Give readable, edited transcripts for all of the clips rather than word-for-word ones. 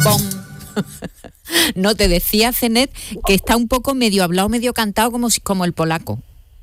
¡Bom! No, te decía, Zenet, que está un poco medio hablado, medio cantado, como el polaco.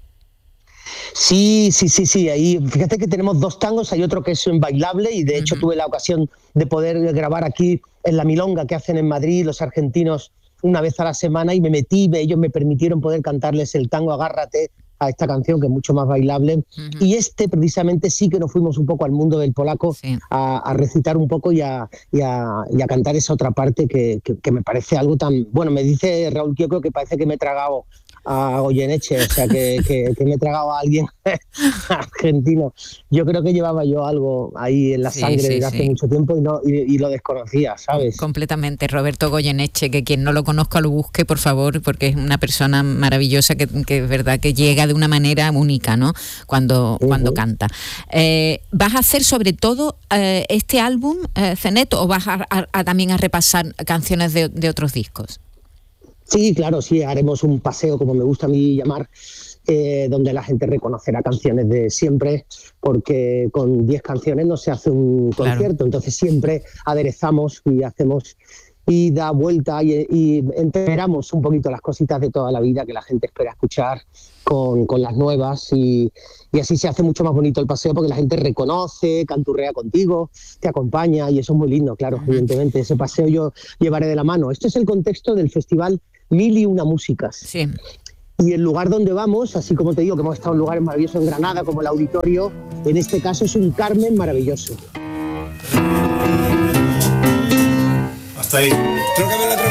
Sí. Ahí, fíjate que tenemos 2 tangos, hay otro que es bailable y de hecho tuve la ocasión de poder grabar aquí en la milonga que hacen en Madrid los argentinos una vez a la semana y me metí, ellos me permitieron poder cantarles el tango Agárrate a esta canción que es mucho más bailable. Y precisamente sí que nos fuimos un poco al mundo del polaco a recitar un poco y a cantar esa otra parte que me parece algo tan... Bueno, me dice Raúl Kioco que parece que me he tragado a Goyeneche, o sea, que me he tragado a alguien argentino. Yo creo que llevaba yo algo ahí en la sangre desde hace mucho tiempo y lo desconocía, ¿sabes? Completamente. Roberto Goyeneche, que quien no lo conozca lo busque, por favor, porque es una persona maravillosa que es verdad que llega de una manera única, ¿no? Cuando canta. ¿Vas a hacer sobre todo este álbum, Zenet, o vas también a repasar canciones de otros discos? Sí, claro, sí, haremos un paseo, como me gusta a mí llamar, donde la gente reconocerá canciones de siempre, porque con 10 canciones no se hace un concierto, entonces siempre aderezamos y hacemos y da vuelta y enteramos un poquito las cositas de toda la vida que la gente espera escuchar con las nuevas y así se hace mucho más bonito el paseo porque la gente reconoce, canturrea contigo, te acompaña y eso es muy lindo, claro, evidentemente, ese paseo yo llevaré de la mano. Este es el contexto del festival 1001 Músicas. Sí. Y el lugar donde vamos, así como te digo que hemos estado en lugares maravillosos en Granada, como el Auditorio, en este caso es un Carmen maravilloso. Hasta ahí. Creo que